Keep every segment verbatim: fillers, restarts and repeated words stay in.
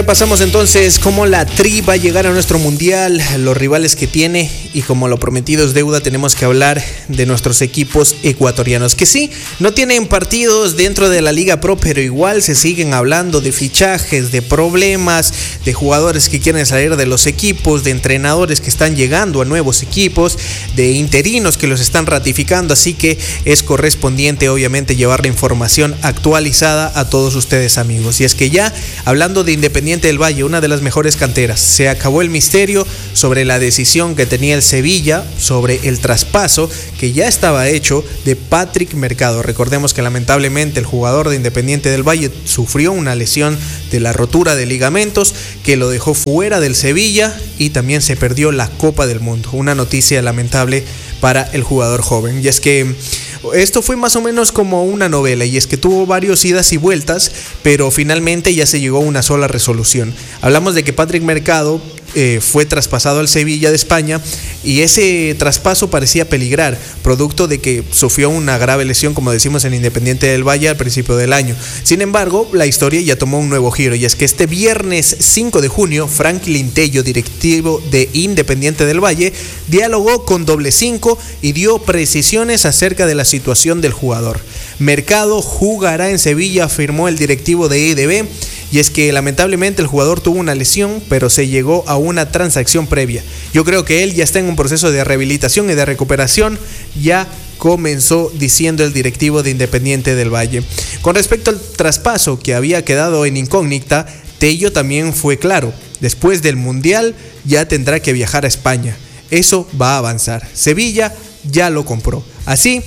Pasamos entonces cómo la Tri va a llegar a nuestro mundial, los rivales que tiene, y como lo prometido es deuda, tenemos que hablar de nuestros equipos ecuatorianos, que sí, no tienen partidos dentro de la Liga Pro, pero igual se siguen hablando de fichajes, de problemas, de jugadores que quieren salir de los equipos, de entrenadores que están llegando a nuevos equipos, de interinos que los están ratificando, así que es correspondiente obviamente llevar la información actualizada a todos ustedes, amigos. Y es que ya hablando de Independiente del Valle, una de las mejores canteras, se acabó el misterio sobre la decisión que tenía el Sevilla sobre el traspaso que ya estaba hecho de Patrick Mercado. Recordemos que lamentablemente el jugador de Independiente del Valle sufrió una lesión de la rotura de ligamentos que lo dejó fuera del Sevilla y también se perdió la Copa del Mundo. Una noticia lamentable para el jugador joven. Y es que esto fue más o menos como una novela, y es que tuvo varios idas y vueltas, pero finalmente ya se llegó a una sola resolución. Hablamos de que Patrick Mercado eh, fue traspasado al Sevilla de España, y ese traspaso parecía peligrar, producto de que sufrió una grave lesión, como decimos, en Independiente del Valle al principio del año. Sin embargo, la historia ya tomó un nuevo giro, y es que este viernes cinco de junio, Franklin Tello, directivo de Independiente del Valle, dialogó con Doble cinco y dio precisiones acerca de la situación del jugador. Mercado jugará en Sevilla, afirmó el directivo de I D B, y es que lamentablemente el jugador tuvo una lesión, pero se llegó a una transacción previa. Yo creo que él ya está en un proceso de rehabilitación y de recuperación, ya comenzó diciendo el directivo de Independiente del Valle. Con respecto al traspaso que había quedado en incógnita, Tello también fue claro: después del Mundial ya tendrá que viajar a España. Eso va a avanzar. Sevilla ya lo compró. Así,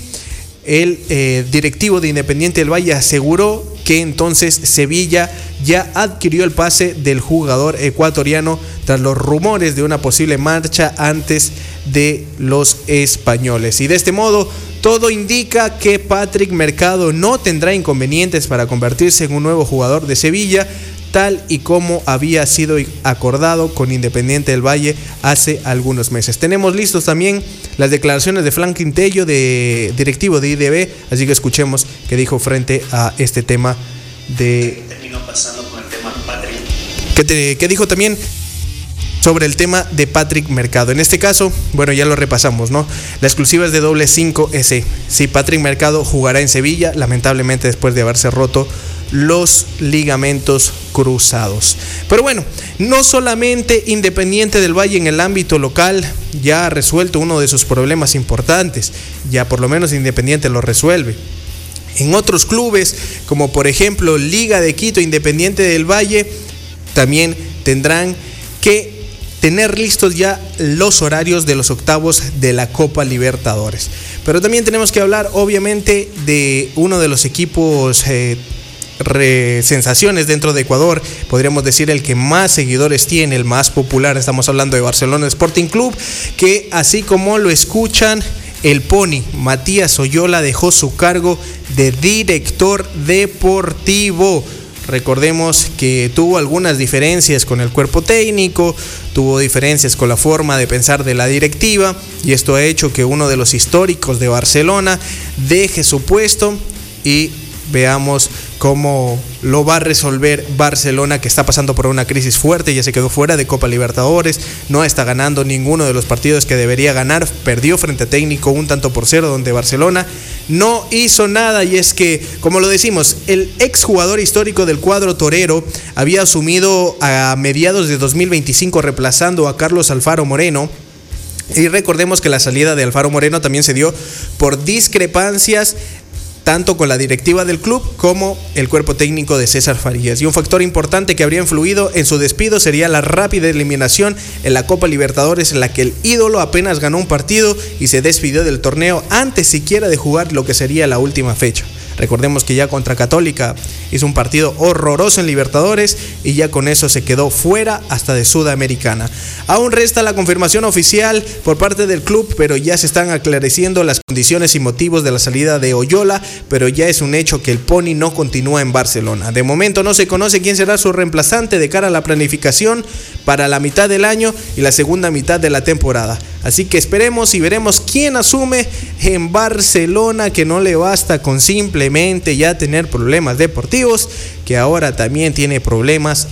el eh, directivo de Independiente del Valle aseguró que entonces Sevilla ya adquirió el pase del jugador ecuatoriano tras los rumores de una posible marcha antes de los españoles. Y de este modo, todo indica que Patrick Mercado no tendrá inconvenientes para convertirse en un nuevo jugador de Sevilla, tal y como había sido acordado con Independiente del Valle hace algunos meses. Tenemos listos también las declaraciones de Franklin Tello, de directivo de I D B, así que escuchemos qué dijo frente a este tema de... Terminó pasando con el tema Patrick. ¿Qué, te, qué dijo también sobre el tema de Patrick Mercado? En este caso, bueno, ya lo repasamos, ¿no? La exclusiva es de Doble cinco ese. Sí, Patrick Mercado jugará en Sevilla, lamentablemente después de haberse roto los ligamentos cruzados. Pero bueno, no solamente Independiente del Valle en el ámbito local ya ha resuelto uno de sus problemas importantes, ya por lo menos Independiente lo resuelve. En otros clubes, como por ejemplo Liga de Quito, Independiente del Valle, también tendrán que tener listos ya los horarios de los octavos de la Copa Libertadores. Pero también tenemos que hablar obviamente de uno de los equipos eh, Re, sensaciones dentro de Ecuador, podríamos decir el que más seguidores tiene, el más popular. Estamos hablando de Barcelona Sporting Club, que así como lo escuchan, el Pony Matías Oyola dejó su cargo de director deportivo. Recordemos que tuvo algunas diferencias con el cuerpo técnico, tuvo diferencias con la forma de pensar de la directiva, y esto ha hecho que uno de los históricos de Barcelona deje su puesto, y veamos cómo lo va a resolver Barcelona, que está pasando por una crisis fuerte. Ya se quedó fuera de Copa Libertadores, no está ganando ninguno de los partidos que debería ganar, perdió frente a Técnico un tanto por cero, donde Barcelona no hizo nada. Y es que, como lo decimos, el exjugador histórico del cuadro torero había asumido a mediados de dos mil veinticinco reemplazando a Carlos Alfaro Moreno. Y recordemos que la salida de Alfaro Moreno también se dio por discrepancias tanto con la directiva del club como el cuerpo técnico de César Farías. Y un factor importante que habría influido en su despido sería la rápida eliminación en la Copa Libertadores, en la que el ídolo apenas ganó un partido y se despidió del torneo antes siquiera de jugar lo que sería la última fecha. Recordemos que ya contra Católica hizo un partido horroroso en Libertadores y ya con eso se quedó fuera hasta de Sudamericana. Aún resta la confirmación oficial por parte del club, pero ya se están aclareciendo las condiciones y motivos de la salida de Oyola, pero ya es un hecho que el Pony no continúa en Barcelona. De momento no se conoce quién será su reemplazante de cara a la planificación para la mitad del año y la segunda mitad de la temporada. Así que esperemos y veremos quién asume en Barcelona, que no le basta con simplemente ya tener problemas deportivos, que ahora también tiene problemas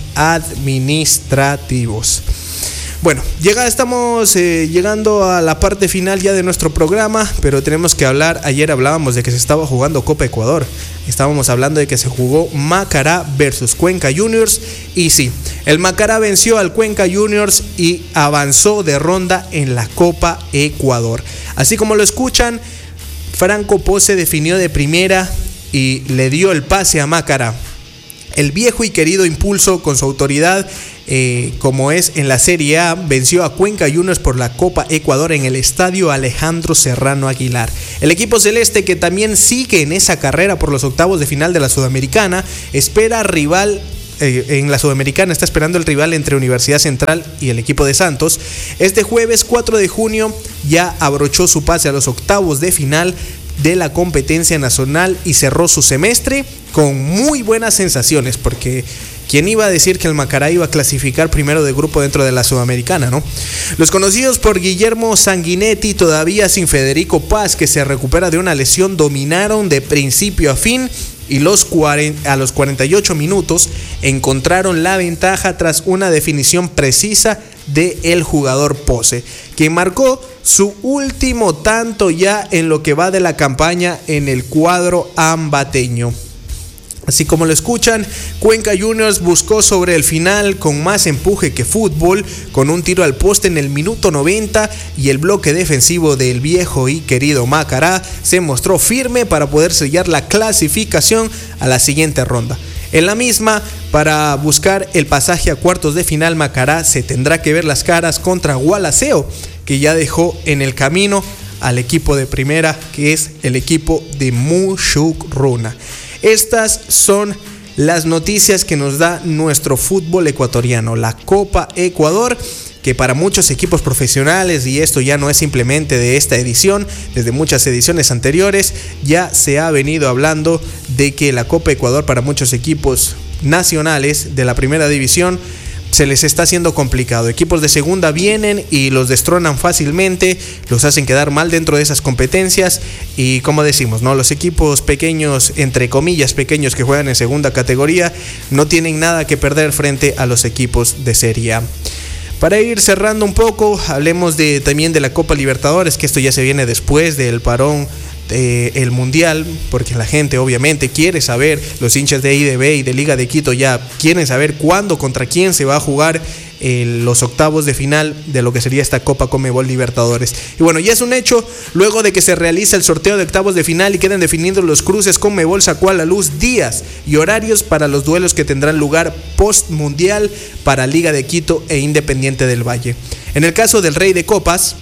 administrativos. Bueno, llega, estamos eh, llegando a la parte final ya de nuestro programa, pero tenemos que hablar. Ayer hablábamos de que se estaba jugando Copa Ecuador. Estábamos hablando de que se jugó Macará versus Cuenca Juniors. Y sí, el Macará venció al Cuenca Juniors y avanzó de ronda en la Copa Ecuador. Así como lo escuchan, Franco Pose definió de primera y le dio el pase a Macará. El viejo y querido Impulso, con su autoridad, eh, como es en la Serie A, venció a Cuenca Juniors por la Copa Ecuador en el estadio Alejandro Serrano Aguilar. El equipo celeste, que también sigue en esa carrera por los octavos de final de la Sudamericana, espera rival. Eh, en la Sudamericana está esperando el rival entre Universidad Central y el equipo de Santos. Este jueves cuatro de junio ya abrochó su pase a los octavos de final de la competencia nacional y cerró su semestre con muy buenas sensaciones, porque ¿quién iba a decir que el Macará iba a clasificar primero de grupo dentro de la Sudamericana, no? Los conocidos por Guillermo Sanguinetti, todavía sin Federico Paz, que se recupera de una lesión, dominaron de principio a fin y los cuarenta, a los cuarenta y ocho minutos encontraron la ventaja tras una definición precisa del jugador Pose, quien marcó su último tanto ya en lo que va de la campaña en el cuadro ambateño. Así como lo escuchan, Cuenca Juniors buscó sobre el final con más empuje que fútbol, con un tiro al poste en el minuto noventa, y el bloque defensivo del viejo y querido Macará se mostró firme para poder sellar la clasificación a la siguiente ronda. En la misma, para buscar el pasaje a cuartos de final, Macará se tendrá que ver las caras contra Gualaceo, que ya dejó en el camino al equipo de primera, que es el equipo de Mushuk-Runa. Estas son las noticias que nos da nuestro fútbol ecuatoriano. La Copa Ecuador, que para muchos equipos profesionales, y esto ya no es simplemente de esta edición, desde muchas ediciones anteriores, ya se ha venido hablando de que la Copa Ecuador para muchos equipos nacionales de la primera división se les está haciendo complicado. Equipos de segunda vienen y los destronan fácilmente, los hacen quedar mal dentro de esas competencias, y como decimos, ¿no? Los equipos pequeños, entre comillas pequeños, que juegan en segunda categoría, no tienen nada que perder frente a los equipos de Serie A. Para ir cerrando un poco, hablemos de, también de la Copa Libertadores, que esto ya se viene después del parón eh, el Mundial, porque la gente obviamente quiere saber, los hinchas de I D B y de Liga de Quito ya quieren saber cuándo, contra quién se va a jugar eh, los octavos de final de lo que sería esta Copa Conmebol Libertadores. Y bueno, ya es un hecho, luego de que se realiza el sorteo de octavos de final y queden definidos los cruces, Conmebol sacó a la luz días y horarios para los duelos que tendrán lugar post Mundial para Liga de Quito e Independiente del Valle. En el caso del Rey de Copas,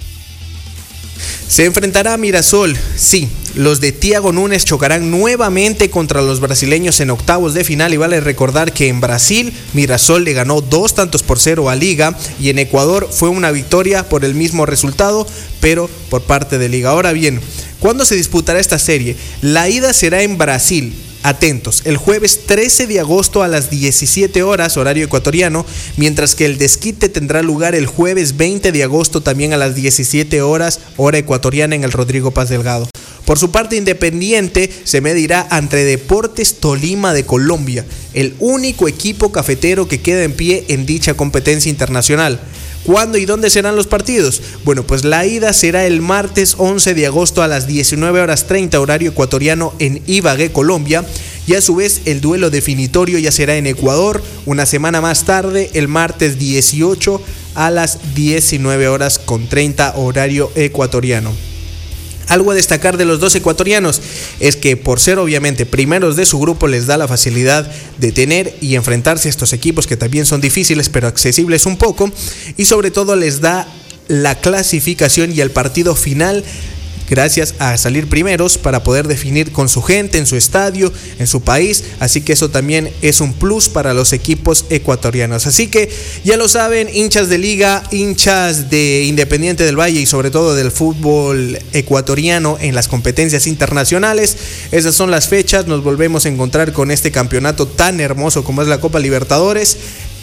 se enfrentará a Mirasol. Sí, los de Thiago Núñez chocarán nuevamente contra los brasileños en octavos de final, y vale recordar que en Brasil Mirasol le ganó dos tantos por cero a Liga, y en Ecuador fue una victoria por el mismo resultado, pero por parte de Liga. Ahora bien, ¿cuándo se disputará esta serie? La ida será en Brasil. Atentos, el jueves trece de agosto a las diecisiete horas, horario ecuatoriano, mientras que el desquite tendrá lugar el jueves veinte de agosto también a las diecisiete horas, hora ecuatoriana, en el Rodrigo Paz Delgado. Por su parte, Independiente se medirá ante Deportes Tolima de Colombia, el único equipo cafetero que queda en pie en dicha competencia internacional. ¿Cuándo y dónde serán los partidos? Bueno, pues la ida será el martes once de agosto a las diecinueve horas treinta, horario ecuatoriano, en Ibagué, Colombia, y a su vez el duelo definitorio ya será en Ecuador una semana más tarde, el martes dieciocho a las diecinueve horas con treinta, horario ecuatoriano. Algo a destacar de los dos ecuatorianos es que, por ser obviamente primeros de su grupo, les da la facilidad de tener y enfrentarse a estos equipos que también son difíciles pero accesibles un poco, y sobre todo les da la clasificación y el partido final gracias a salir primeros para poder definir con su gente, en su estadio, en su país. Así que eso también es un plus para los equipos ecuatorianos. Así que ya lo saben, hinchas de Liga, hinchas de Independiente del Valle y sobre todo del fútbol ecuatoriano en las competencias internacionales, esas son las fechas. Nos volvemos a encontrar con este campeonato tan hermoso como es la Copa Libertadores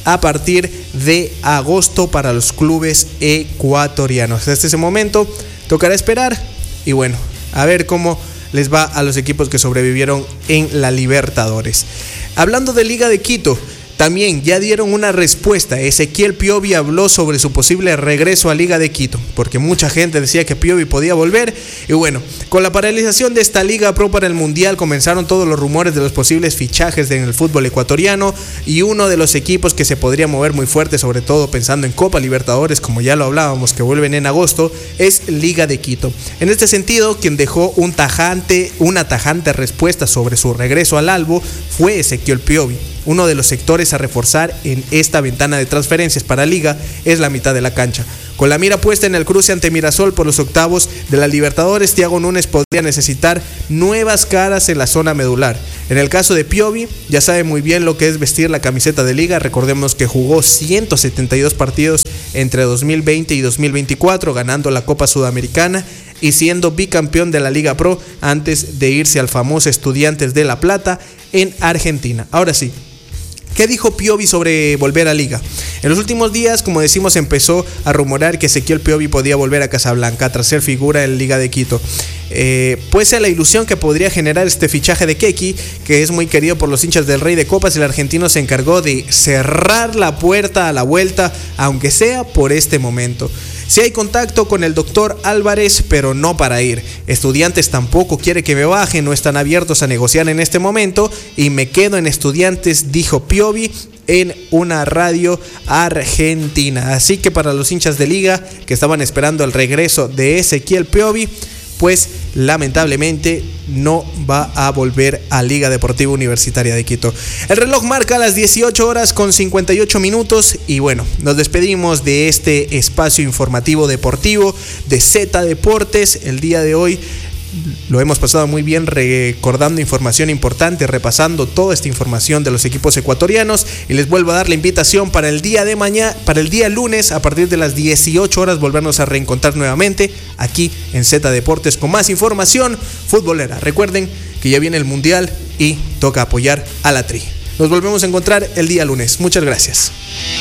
a partir de agosto para los clubes ecuatorianos. Hasta ese momento tocará esperar y bueno, a ver cómo les va a los equipos que sobrevivieron en la Libertadores. Hablando de Liga de Quito, también ya dieron una respuesta. Ezequiel Piovi habló sobre su posible regreso a Liga de Quito, porque mucha gente decía que Piovi podía volver. Y bueno, con la paralización de esta Liga Pro para el Mundial comenzaron todos los rumores de los posibles fichajes en el fútbol ecuatoriano, y uno de los equipos que se podría mover muy fuerte, sobre todo pensando en Copa Libertadores, como ya lo hablábamos, que vuelven en agosto, es Liga de Quito. En este sentido, quien dejó un tajante, una tajante respuesta sobre su regreso al Albo fue Ezequiel Piovi. Uno de los sectores a reforzar en esta ventana de transferencias para Liga es la mitad de la cancha. Con la mira puesta en el cruce ante Mirasol por los octavos de la Libertadores, Thiago Núñez podría necesitar nuevas caras en la zona medular. En el caso de Piovi, ya sabe muy bien lo que es vestir la camiseta de Liga. Recordemos que jugó ciento setenta y dos partidos entre dos mil veinte y dos mil veinticuatro, ganando la Copa Sudamericana y siendo bicampeón de la Liga Pro antes de irse al famoso Estudiantes de La Plata en Argentina. Ahora sí, ¿qué dijo Piovi sobre volver a Liga? En los últimos días, como decimos, empezó a rumorar que Ezequiel Piovi podía volver a Casablanca tras ser figura en Liga de Quito. Eh, pues a la ilusión que podría generar este fichaje de Keki, que es muy querido por los hinchas del Rey de Copas, el argentino se encargó de cerrar la puerta a la vuelta, aunque sea por este momento. Sí hay contacto con el doctor Álvarez, pero no para ir. Estudiantes tampoco quiere que me baje, no están abiertos a negociar en este momento y me quedo en Estudiantes, dijo Piovi en una radio argentina. Así que para los hinchas de Liga que estaban esperando el regreso de Ezequiel Piovi, pues lamentablemente no va a volver a Liga Deportiva Universitaria de Quito. El reloj marca las dieciocho horas con cincuenta y ocho minutos y bueno, nos despedimos de este espacio informativo deportivo de Z Deportes. El día de hoy lo hemos pasado muy bien recordando información importante, repasando toda esta información de los equipos ecuatorianos, y les vuelvo a dar la invitación para el día de mañana, para el día lunes a partir de las dieciocho horas volvernos a reencontrar nuevamente aquí en Z Deportes con más información futbolera. Recuerden que ya viene el Mundial y toca apoyar a la Tri. Nos volvemos a encontrar el día lunes. Muchas gracias.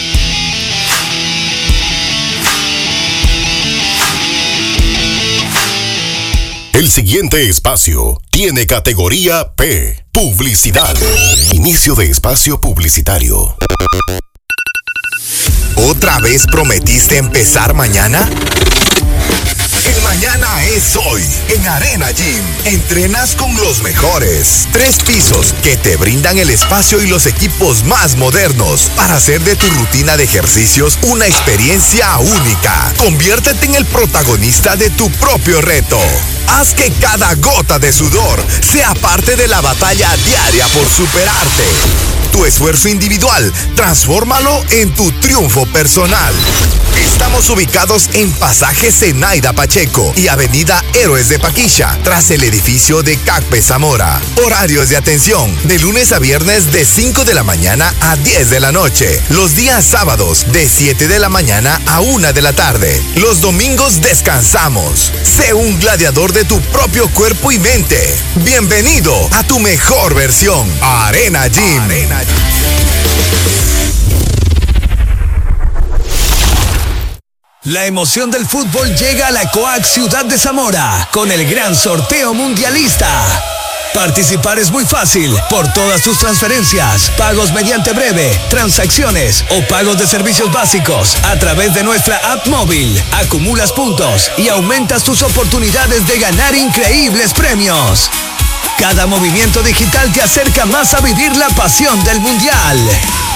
El siguiente espacio tiene categoría P, publicidad. Inicio de espacio publicitario. ¿Otra vez prometiste empezar mañana? El mañana es hoy. En Arena Gym entrenas con los mejores. Tres pisos que te brindan el espacio y los equipos más modernos para hacer de tu rutina de ejercicios una experiencia única. Conviértete en el protagonista de tu propio reto. Haz que cada gota de sudor sea parte de la batalla diaria por superarte. Tu esfuerzo individual, transfórmalo en tu triunfo personal. Estamos ubicados en Pasaje Zenaida Pacheco y Avenida Héroes de Paquilla, tras el edificio de Cacpe Zamora. Horarios de atención, de lunes a viernes de cinco de la mañana a diez de la noche. Los días sábados de siete de la mañana a una de la tarde. Los domingos descansamos. Sé un gladiador de tu propio cuerpo y mente. Bienvenido a tu mejor versión. Arena Gym. Arena Gym. La emoción del fútbol llega a la Coac Ciudad de Zamora con el gran sorteo mundialista. Participar es muy fácil por todas tus transferencias, pagos mediante breve, transacciones o pagos de servicios básicos a través de nuestra app móvil. Acumulas puntos y aumentas tus oportunidades de ganar increíbles premios. Cada movimiento digital te acerca más a vivir la pasión del mundial.